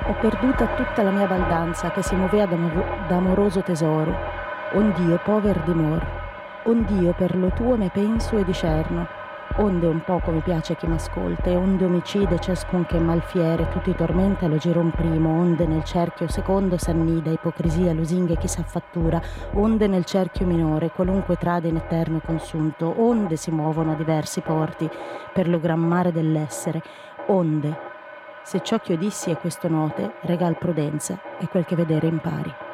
Ho perduta tutta la mia baldanza che si muovea d'amoroso tesoro. Ond'io pover dimor, ond'io per lo tuo me penso e discerno, onde un poco mi piace chi m'ascolta, e onde omicide ciascun che malfiere, tutti tormenta lo giron primo, onde nel cerchio secondo s'annida, ipocrisia, lusinghe chi s'affattura, onde nel cerchio minore qualunque trade in eterno consunto, onde si muovono a diversi porti per lo gran mare dell'essere, onde, se ciò che io dissi è questo note, regal prudenza e quel che vedere impari.